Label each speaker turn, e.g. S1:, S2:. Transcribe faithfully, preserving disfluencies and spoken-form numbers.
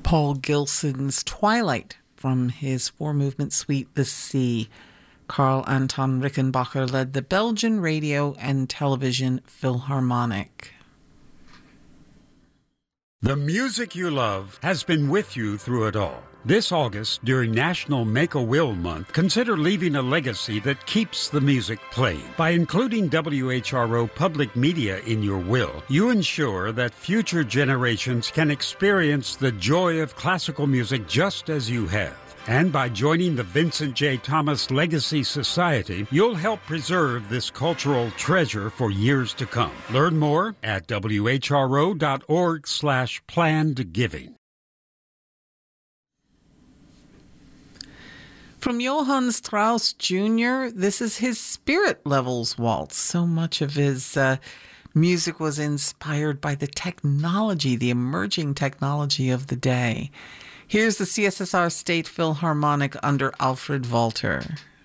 S1: Paul Gilson's Twilight from his four-movement suite, The Sea. Carl Anton Rickenbacher led the Belgian Radio and Television Philharmonic.
S2: The music you love has been with you through it all. This August, during National Make-A-Will Month, consider leaving a legacy that keeps the music playing. By including W H R O Public Media in your will, you ensure that future generations can experience the joy of classical music just as you have. And by joining the Vincent J. Thomas Legacy Society, you'll help preserve this cultural treasure for years to come. Learn more at W H R O dot org slash planned giving.
S1: From Johann Strauss Junior, this is his Spirit Levels Waltz. So much of his uh, music was inspired by the technology, the emerging technology of the day. Here's the C S S R State Philharmonic under Alfred Walter.